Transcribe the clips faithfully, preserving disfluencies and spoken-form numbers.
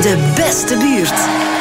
De beste buurt.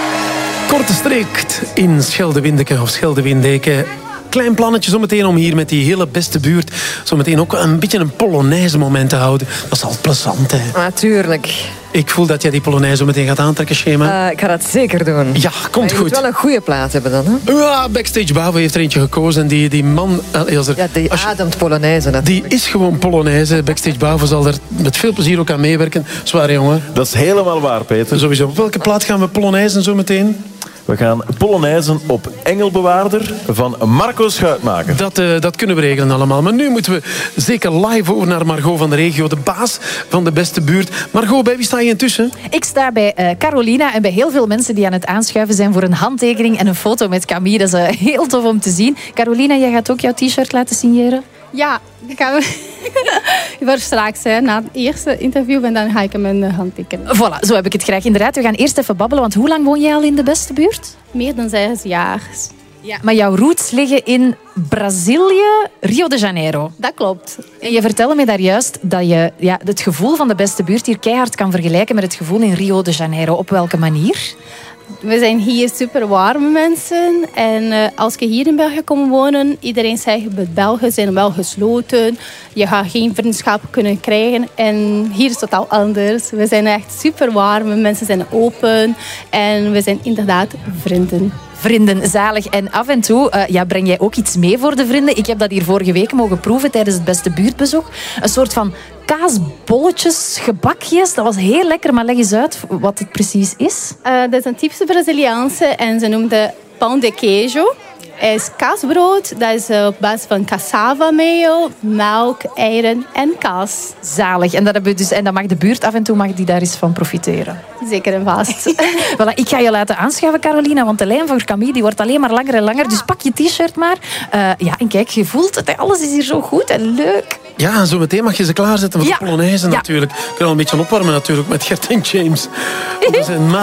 Korte streek in Scheldewindeke of Scheldewindeke. Klein plannetje zometeen om hier met die hele beste buurt zometeen ook een beetje een Polonaise moment te houden. Dat is altijd plezant, hè? Natuurlijk. Ik voel dat jij die Polonaise zometeen gaat aantrekken, Schema. Uh, ik ga dat zeker doen. Ja, komt je goed. moet wel een goede plaat hebben dan, hè? Ja, Backstage Bavo heeft er eentje gekozen. En die, die man... Als er, ja, die als je, ademt Polonaise natuurlijk. Die is gewoon Polonaise. Backstage Bavo zal er met veel plezier ook aan meewerken. Zwaar, jongen. Dat is helemaal waar, Peter. Sowieso. Op welke plaat gaan we Polonaisen zo meteen? We gaan Polonaisen op Engelbewaarder van Marco Schuitmaker. Dat, uh, dat kunnen we regelen allemaal. Maar nu moeten we zeker live over naar Margot van de regio, de baas van de beste buurt. Margot, bij wie sta je intussen? Ik sta bij uh, Carolina en bij heel veel mensen die aan het aanschuiven zijn voor een handtekening en een foto met Camille. Dat is uh, heel tof om te zien. Carolina, jij gaat ook jouw t-shirt laten signeren? Ja, dat gaan we voor straks, hè, na het eerste interview, en dan ga ik hem in de hand tekenen. Voilà, zo heb ik het graag. Inderdaad, we gaan eerst even babbelen, want hoe lang woon jij al in de beste buurt? Meer dan zes jaar. Ja. Maar jouw roots liggen in Brazilië, Rio de Janeiro. Dat klopt. En je vertelde me daar juist dat je ja, het gevoel van de beste buurt hier keihard kan vergelijken met het gevoel in Rio de Janeiro. Op welke manier? We zijn hier super warme mensen. En uh, als je hier in België komt wonen, iedereen zegt dat Belgen zijn wel gesloten. Je gaat geen vriendschap kunnen krijgen. En hier is het totaal anders. We zijn echt super warme mensen, zijn open. En we zijn inderdaad vrienden. Vrienden, zalig. En af en toe uh, ja, breng jij ook iets mee voor de vrienden. Ik heb dat hier vorige week mogen proeven tijdens het beste buurtbezoek. Een soort van kaasbolletjes, gebakjes. Dat was heel lekker, maar leg eens uit wat het precies is. Uh, dat is een typische Braziliaanse en ze noemt het pão de queijo. Het is kaasbrood, dat is op basis van cassava meel, melk, eieren en kaas. Zalig. En dat, hebben we dus, en dat mag de buurt af en toe mag die daar eens van profiteren. Zeker en vast. Voilà, ik ga je laten aanschuiven, Carolina, want de lijn voor Camille die wordt alleen maar langer en langer. Ja. Dus pak je t-shirt maar. Uh, ja, en kijk, je voelt het. Alles is hier zo goed en leuk. Ja, en zo meteen mag je ze klaarzetten voor ja. de Polonaise ja. natuurlijk. Ik kan al een beetje opwarmen natuurlijk met Gert en James.